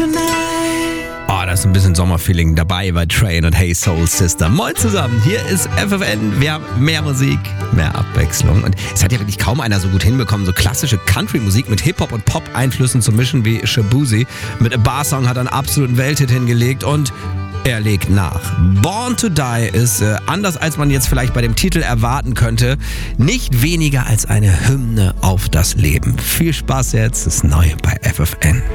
Oh, da ist ein bisschen Sommerfeeling dabei bei Train und Hey Soul Sister. Moin zusammen, hier ist FFN. Wir haben mehr Musik, mehr Abwechslung. Und es hat ja wirklich kaum einer so gut hinbekommen, so klassische Country-Musik mit Hip-Hop- und Pop-Einflüssen zu mischen wie Shaboozey. Mit A Bar Song hat er einen absoluten Welthit hingelegt und er legt nach. Born to Die ist, anders als man jetzt vielleicht bei dem Titel erwarten könnte, nicht weniger als eine Hymne auf das Leben. Viel Spaß jetzt, das Neue bei FFN.